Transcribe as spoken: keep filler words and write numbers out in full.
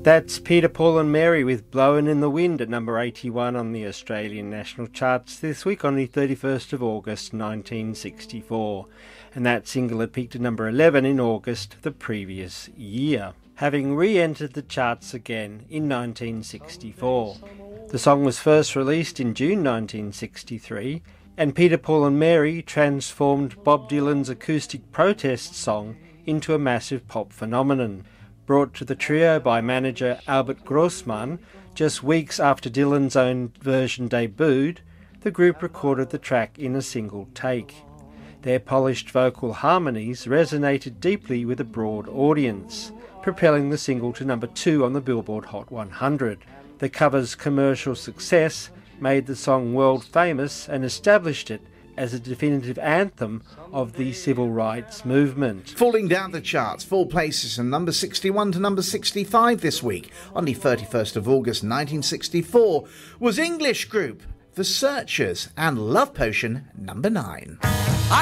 That's Peter, Paul and Mary with Blowin' in the Wind at number eighty-one on the Australian national charts this week on the thirty-first of August nineteen sixty-four. And that single had peaked at number eleven in August the previous year, having re-entered the charts again in nineteen sixty-four. The song was first released in June nineteen sixty-three, and Peter, Paul and Mary transformed Bob Dylan's acoustic protest song into a massive pop phenomenon. Brought to the trio by manager Albert Grossman just weeks after Dylan's own version debuted, the group recorded the track in a single take. Their polished vocal harmonies resonated deeply with a broad audience, propelling the single to number two on the Billboard Hot one hundred. The cover's commercial success made the song world famous and established it as a definitive anthem of the civil rights movement. Falling down the charts, four places from number sixty-one to number sixty-five this week, on the thirty-first of August nineteen sixty-four, was English group The Searchers and Love Potion number nine.